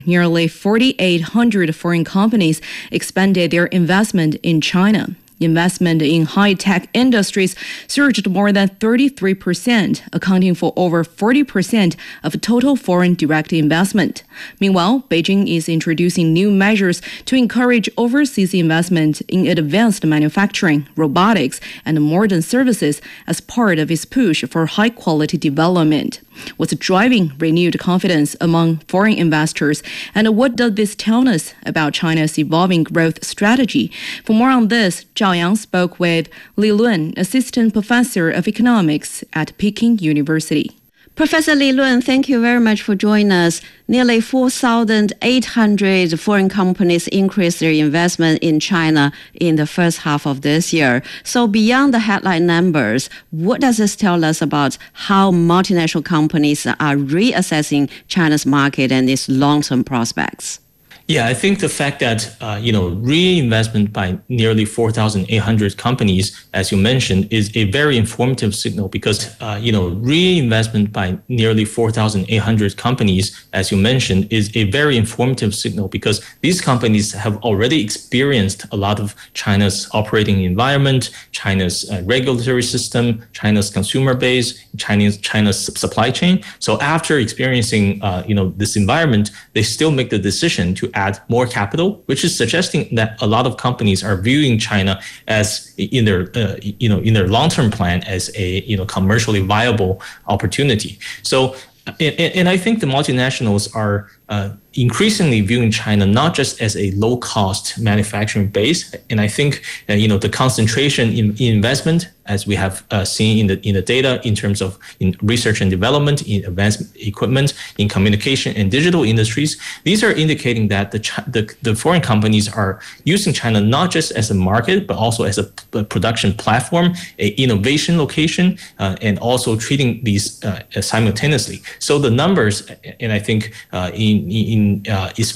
Nearly 4,800 foreign companies expanded their investment in China. Investment in high-tech industries surged more than 33%, accounting for over 40% of total foreign direct investment. Meanwhile, Beijing is introducing new measures to encourage overseas investment in advanced manufacturing, robotics, and modern services as part of its push for high-quality development. What's driving renewed confidence among foreign investors, and what does this tell us about China's evolving growth strategy? For more on this, Zhao Yang spoke with Li Lun, Assistant Professor of Economics at Peking University. Professor Li Lun, thank you very much for joining us. Nearly 4,800 foreign companies increased their investment in China in the first half of this year. So beyond the headline numbers, what does this tell us about how multinational companies are reassessing China's market and its long-term prospects? Yeah, I think the fact that, reinvestment by nearly 4,800 companies, as you mentioned, is a very informative signal because, reinvestment by nearly 4,800 companies, as you mentioned, is a very informative signal because these companies have already experienced a lot of China's operating environment, China's regulatory system, China's consumer base, China's supply chain. So after experiencing, this environment, they still make the decision to add more capital, which is suggesting that a lot of companies are viewing China as in their long-term plan as a commercially viable opportunity. So, and I think the multinationals are increasingly viewing China not just as a low-cost manufacturing base, and I think the concentration in investment, as we have seen in the data, in terms of in research and development, in advanced equipment, in communication and digital industries, these are indicating that the foreign companies are using China not just as a market, but also as a production platform, a innovation location, and also treating these simultaneously. So the numbers, and I think